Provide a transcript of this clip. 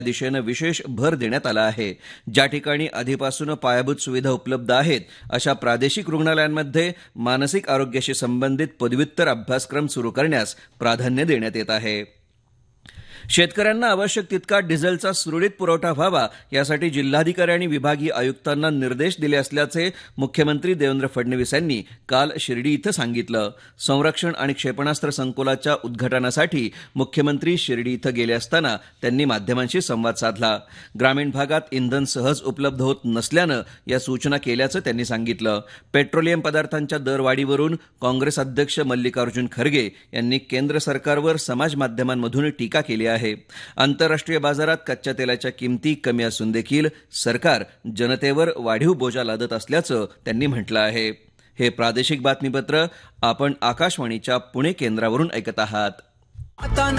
दिशेनं विशेष भर देण्यात आला आहे। ज्या ठिकाणी आधीपासून पायाभूत सुविधा उपलब्ध आहेत अशा प्रादेशिक रुग्णालयांमध्ये मानसिक आरोग्याशी संबंधित पदव्युत्तर अभ्यासक्रम सुरू करण्यास प्राधान्य देण्यात येत आहे। शेतकऱ्यांना आवश्यक तितका डिझेलचा सुरळीत पुरवठा व्हावा यासाठी जिल्हाधिकारी आणि विभागीय आयुक्तांना निर्देश दिले असल्याचे मुख्यमंत्री देवेंद्र फडणवीस यांनी काल शिर्डी इथं सांगितलं। संरक्षण आणि क्षेपणास्त्र संकुलाच्या उद्घाटनासाठी मुख्यमंत्री शिर्डी इथं गेले असताना त्यांनी माध्यमांशी संवाद साधला। ग्रामीण भागात इंधन सहज उपलब्ध होत नसल्यानं या सूचना केल्याचं त्यांनी सांगितलं। पेट्रोलियम पदार्थांच्या दरवाढीवरून काँग्रेस अध्यक्ष मल्लिकार्जुन खरगे यांनी केंद्र सरकारवर समाज माध्यमांमधून टीका केली आहे। आंतरराष्ट्रीय बाजारात कच्च्या तेलाच्या किमती कमी असून देखील सरकार जनतेवर वाढीव बोजा लादत असल्याचं त्यांनी म्हटलं आहे। हे प्रादेशिक बातमीपत्र आपण आकाशवाणीच्या पुणे केंद्रावरून ऐकत आहात।